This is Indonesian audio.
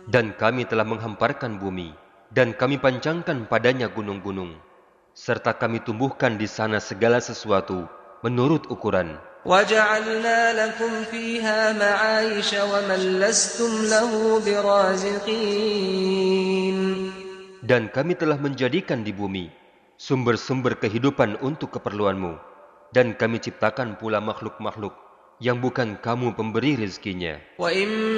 Dan kami telah menghamparkan bumi, dan kami pancangkan padanya gunung-gunung, serta kami tumbuhkan di sana segala sesuatu menurut ukuran. وَجَعَلْنَا لَكُمْ فِيهَا مَعَايِشَ وَمَنْ لَسْتُمْ لَهُ بِرَازِقِينَ. Dan kami telah menjadikan di bumi sumber-sumber kehidupan untuk keperluanmu, dan kami ciptakan pula makhluk-makhluk yang bukan kamu pemberi rizkinya. وَإِن